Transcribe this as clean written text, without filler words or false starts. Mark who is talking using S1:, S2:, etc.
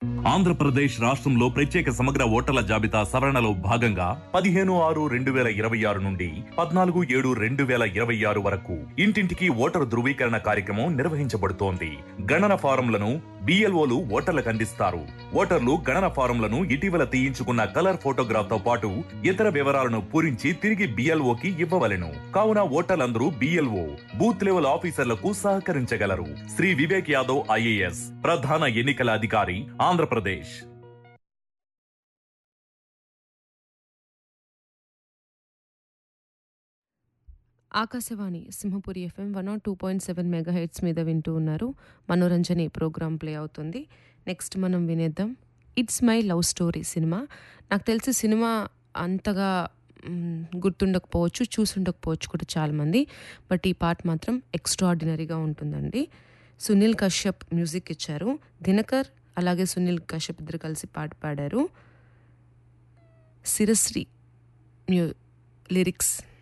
S1: ఆంధ్రప్రదేశ్ రాష్ట్రంలో ప్రత్యేక సమగ్ర ఓటర్ల జాబితా సవరణలో భాగంగా 15/6/2026 నుండి 14/7/2026 వరకు ఇంటింటికి ఓటరు ధృవీకరణ కార్యక్రమం నిర్వహించబడుతోంది. గణన ఫారంలను BLOలు ఓటర్లకు అందిస్తారు. ఓటర్లు గణన ఫారంలను ఇటీవల తీయించుకున్న కలర్ ఫోటోగ్రాఫ్ తో పాటు ఇతర వివరాలను పూరించి తిరిగి BLOకి ఇవ్వవలెను. కావున ఓటర్లందరూ BLO బూత్ లెవెల్ ఆఫీసర్లకు సహకరించగలరు. శ్రీ వివేక్ యాదవ్ IAS ప్రధాన ఎన్నికల అధికారి, ఆంధ్రప్రదేశ్.
S2: ఆకాశవాణి సింహపురి FM 102.7 మెగాహెర్ట్జ్ మీద వింటూ ఉన్నారు. మనోరంజని ప్రోగ్రాం ప్లే అవుతుంది. నెక్స్ట్ మనం వినేద్దాం it's my love story cinema. నాకు తెలిసి సినిమా అంతగా గుర్తుండకపోవచ్చు, చూసుండకపోవచ్చు కూడా చాలామంది. బట్ ఈ పాట మాత్రం ఎక్స్ట్రాడినరీగా ఉంటుందండి. సునీల్ కశ్యప్ మ్యూజిక్ ఇచ్చారు. దినకర్ అలాగే సునీల్ కశ్యప్ ఇద్దరు కలిసి పాట పాడారు. శిరశ్రీ లిరిక్స్